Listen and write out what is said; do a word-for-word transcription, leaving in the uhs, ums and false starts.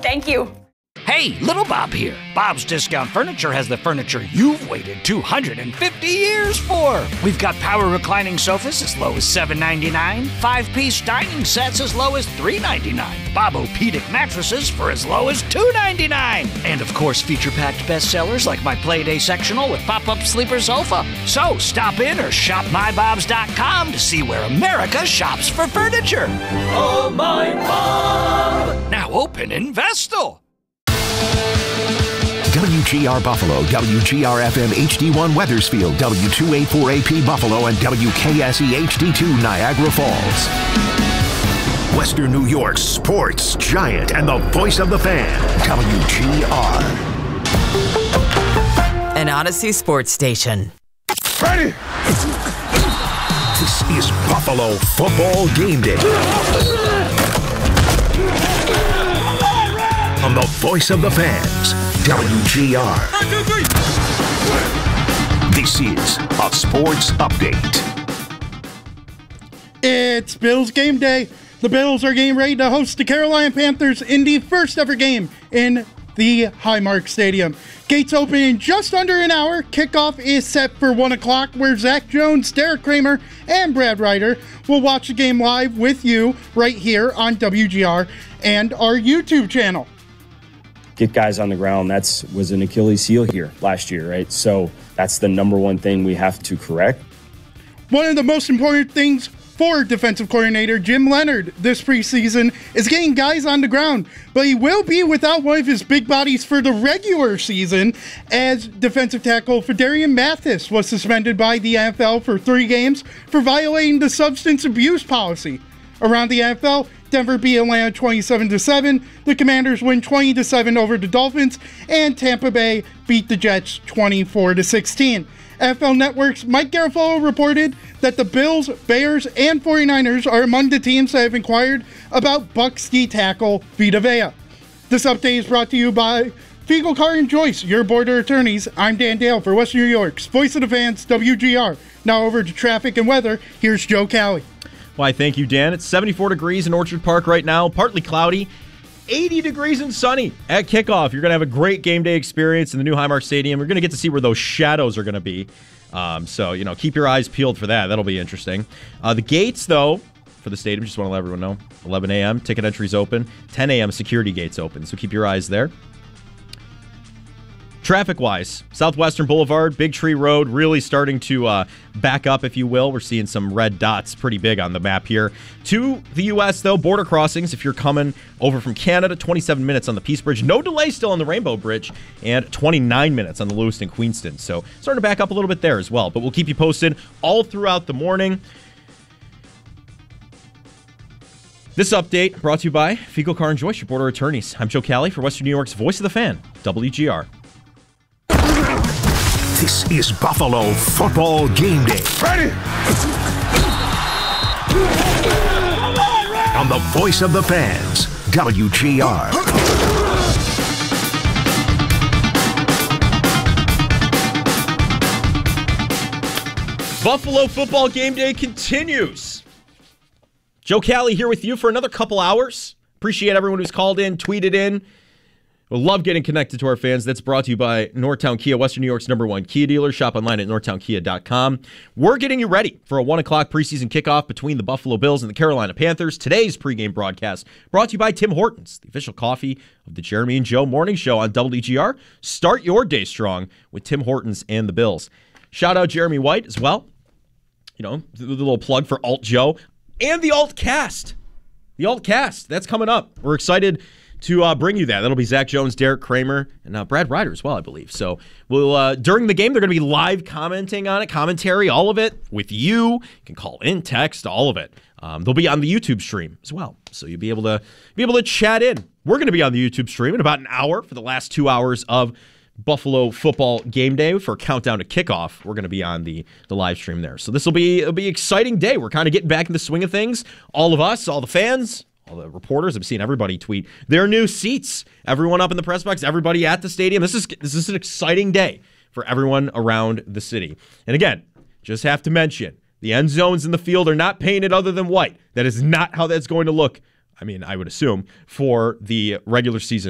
Thank you. Hey, Little Bob here. Bob's Discount Furniture has the furniture you've waited two hundred fifty years for. We've got power reclining sofas as low as seven ninety-nine, five-piece dining sets as low as three ninety-nine, Bob-O-Pedic mattresses for as low as two ninety-nine, and of course feature-packed bestsellers like my Playday sectional with pop-up sleeper sofa. So stop in or shop my bobs dot com to see where America shops for furniture. Oh, my Bob! Now open in Vestal. W G R Buffalo, W G R F M H D one Weathersfield, W two eighty-four A P Buffalo, and W K S E H D two Niagara Falls. Western New York's sports giant and the voice of the fan, W G R. An Odyssey sports station. Ready? This is Buffalo Football Game Day. On the voice of the fans, W G R. This is a sports update. It's Bills game day. The Bills are getting ready to host the Carolina Panthers in the first ever game in the Highmark Stadium. Gates open in just under an hour. Kickoff is set for one o'clock, where Zach Jones, Derek Kramer, and Brad Ryder will watch the game live with you right here on W G R and our YouTube channel. Get guys on the ground. That's was an Achilles heel here last year, right? So that's the number one thing we have to correct. One of the most important things for defensive coordinator Jim Leonhard this preseason is getting guys on the ground, but he will be without one of his big bodies for the regular season, as defensive tackle Phidarian Mathis was suspended by the N F L for three games for violating the substance abuse policy. Around the N F L, Denver beat Atlanta twenty-seven to seven, the Commanders win twenty to seven over the Dolphins, and Tampa Bay beat the Jets twenty-four to sixteen. N F L Network's Mike Garafolo reported that the Bills, Bears, and 49ers are among the teams that have inquired about Bucs D tackle Vita Vea. This update is brought to you by Fiegel, Carr and Joyce, your border attorneys. I'm Dan Dale for Western New York's Voice of the Fans, W G R. Now over to traffic and weather. Here's Joe Cowley. Why, thank you, Dan. It's seventy-four degrees in Orchard Park right now, partly cloudy, eighty degrees and sunny at kickoff. You're going to have a great game day experience in the new Highmark Stadium. We're going to get to see where those shadows are going to be. Um, so, you know, keep your eyes peeled for that. That'll be interesting. Uh, the gates, though, for the stadium, just want to let everyone know, eleven a.m., ticket entries open, ten a.m., security gates open. So keep your eyes there. Traffic-wise, Southwestern Boulevard, Big Tree Road, really starting to uh, back up, if you will. We're seeing some red dots pretty big on the map here. To the U S, though, border crossings, if you're coming over from Canada, twenty-seven minutes on the Peace Bridge. No delay still on the Rainbow Bridge, and twenty-nine minutes on the Lewiston Queenston. So starting to back up a little bit there as well. But we'll keep you posted all throughout the morning. This update brought to you by Fiegel, Carr and Joyce, your border attorneys. I'm Joe Cowley for Western New York's Voice of the Fan, W G R. This is Buffalo Football Game Day. Ready? On the voice of the fans, W G R. Buffalo Football Game Day continues. Joe Cowley here with you for another couple hours. Appreciate everyone who's called in, tweeted in. We love getting connected to our fans. That's brought to you by Northtown Kia, Western New York's number one Kia dealer. Shop online at northtown kia dot com. We're getting you ready for a one o'clock preseason kickoff between the Buffalo Bills and the Carolina Panthers. Today's pregame broadcast brought to you by Tim Hortons, the official coffee of the Jeremy and Joe Morning Show on W G R. Start your day strong with Tim Hortons and the Bills. Shout out Jeremy White as well. You know, the little plug for Alt Joe and the Alt Cast. The Alt Cast, that's coming up. We're excited to uh, bring you that. That'll be Zach Jones, Derek Kramer, and uh, Brad Ryder as well, I believe. So we'll uh, during the game, they're going to be live commenting on it, commentary, all of it with you. You can call in, text, all of it. Um, they'll be on the YouTube stream as well, so you'll be able to be able to chat in. We're going to be on the YouTube stream in about an hour for the last two hours of Buffalo Football Game Day for countdown to kickoff. We're going to be on the the live stream there. So this will be it'll be an exciting day. We're kind of getting back in the swing of things. All of us, all the fans, all the reporters. I've seen everybody tweet their new seats. Everyone up in the press box, everybody at the stadium. This is this is an exciting day for everyone around the city. And again, just have to mention, the end zones in the field are not painted other than white. That is not how that's going to look, I mean, I would assume, for the regular season